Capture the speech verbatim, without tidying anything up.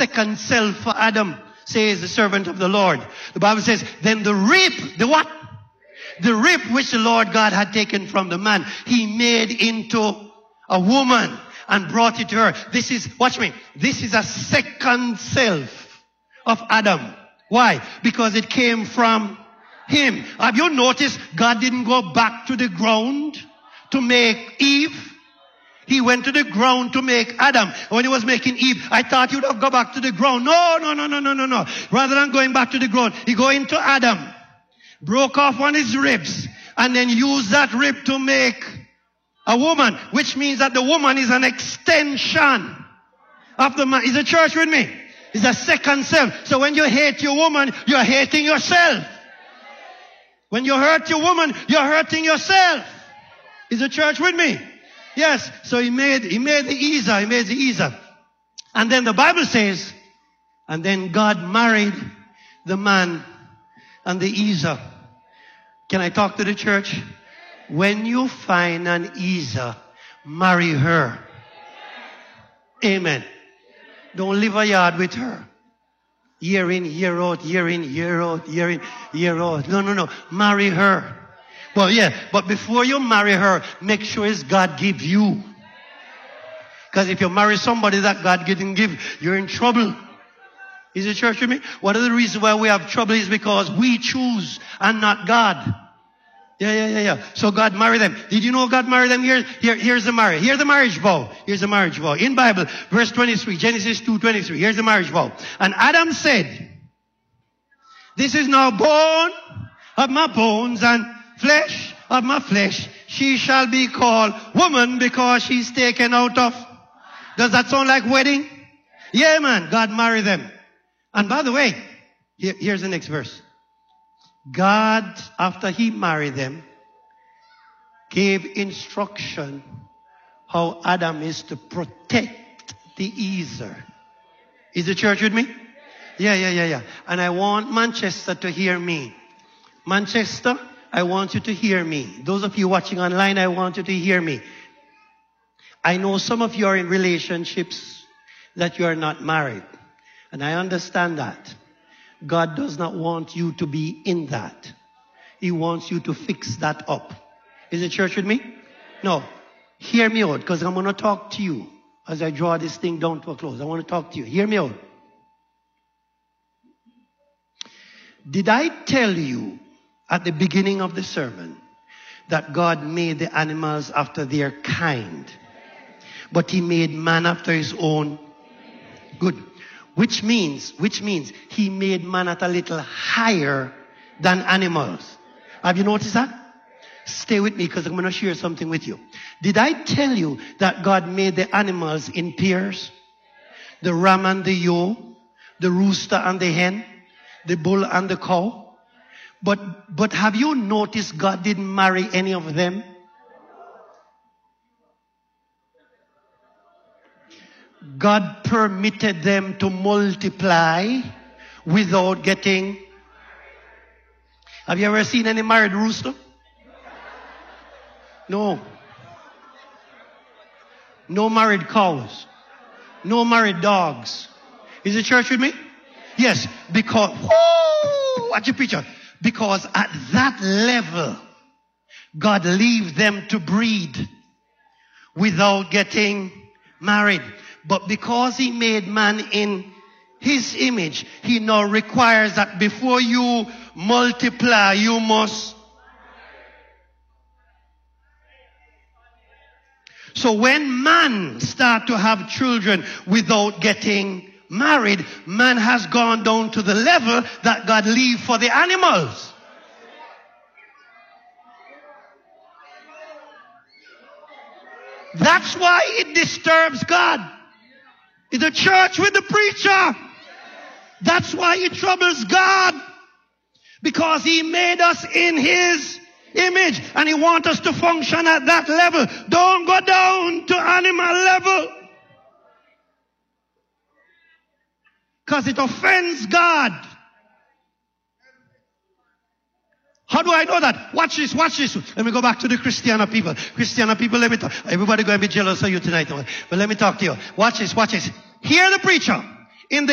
second self for Adam, says the servant of the Lord. The Bible says, then the rib, the what? The rib which the Lord God had taken from the man, he made into a woman and brought it to her. This is, watch me, this is a second self of Adam. Why? Because it came from him. Have you noticed God didn't go back to the ground to make Eve? He went to the ground to make Adam. When he was making Eve, I thought he would have gone back to the ground. No, no, no, no, no, no, no. Rather than going back to the ground, he go into Adam, broke off one of his ribs, and then used that rib to make a woman, which means that the woman is an extension of the man. Is the church with me? It's a second self. So when you hate your woman, you're hating yourself. When you hurt your woman, you're hurting yourself. Is the church with me? Yes. So he made, he made the Ezer, he made the Ezer. And then the Bible says, and then God married the man and the Ezer. Can I talk to the church? When you find an Ezer, marry her. Amen. Don't live a yard with her. Year in, year out, year in, year out, year in, year out. No, no, no. Marry her. Well, yeah, but before you marry her, make sure it's God give you. Because if you marry somebody that God didn't give, you're in trouble. Is the church with me? One of the reasons why we have trouble is because we choose and not God. Yeah, yeah, yeah, yeah. So God married them. Did you know God married them? Here, here, here's the marriage. Here's the marriage vow. Here's the marriage vow. In Bible, verse twenty-three, Genesis two twenty-three. Here's the marriage vow. And Adam said, this is now bone of my bones and flesh of my flesh. She shall be called woman because she's taken out of. Does that sound like wedding? Yeah, man. God married them. And by the way, here, here's the next verse. God, after he married them, gave instruction how Adam is to protect the Ezer. Is the church with me? Yeah, yeah, yeah, yeah. And I want Manchester to hear me. Manchester, I want you to hear me. Those of you watching online, I want you to hear me. I know some of you are in relationships that you are not married. And I understand that. God does not want you to be in that. He wants you to fix that up. Is the church with me? No. Hear me out, because I'm going to talk to you as I draw this thing down to a close. I want to talk to you. Hear me out. Did I tell you at the beginning of the sermon that God made the animals after their kind, but he made man after his own? Good. Which means, which means he made man at a little higher than animals. Have you noticed that? Stay with me because I'm going to share something with you. Did I tell you that God made the animals in pairs? The ram and the ewe, the rooster and the hen, the bull and the cow. But, but have you noticed God didn't marry any of them? God permitted them to multiply without getting. Have you ever seen any married rooster? No. No married cows. No married dogs. Is the church with me? Yes, because, whoo, watch your picture. Because at that level, God leaves them to breed without getting married. But because he made man in his image, he now requires that before you multiply, you must. So when man starts to have children without getting married, man has gone down to the level that God leaves for the animals. That's why it disturbs God. In the church with the preacher. That's why it troubles God. Because he made us in his image. And he wants us to function at that level. Don't go down to animal level. Because it offends God. How do I know that? Watch this, watch this. Let me go back to the Christiana people. Christiana people, let me talk. Everybody going to be jealous of you tonight. But let me talk to you. Watch this, watch this. Hear the preacher. In the